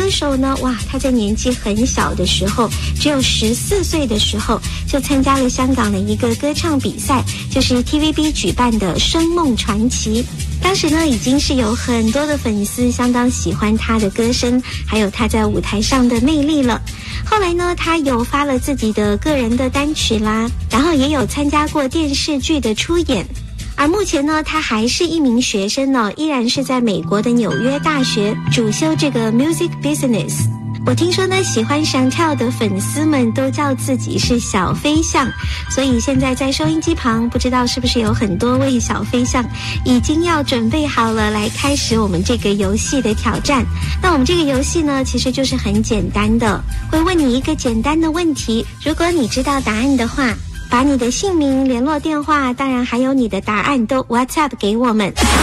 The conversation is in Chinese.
歌手呢，哇，他在年纪很小的时候，只有14岁的时候，就参加了香港的一个歌唱比赛，就是 TVB 举办的声梦传奇。当时呢，已经是有很多的粉丝相当喜欢他的歌声，还有他在舞台上的魅力了。后来呢，他有发了自己的个人的单曲啦，然后也有参加过电视剧的出演。而目前呢，他还是一名学生呢，依然是在美国的纽约大学主修这个 music business。我听说呢，喜欢翔跳的粉丝们都叫自己是小飞象，所以现在在收音机旁，不知道是不是有很多位小飞象已经要准备好了来开始我们这个游戏的挑战。那我们这个游戏呢，其实就是很简单的，会问你一个简单的问题，如果你知道答案的话，把你的姓名、联络电话，当然还有你的答案都 WhatsApp 给我们。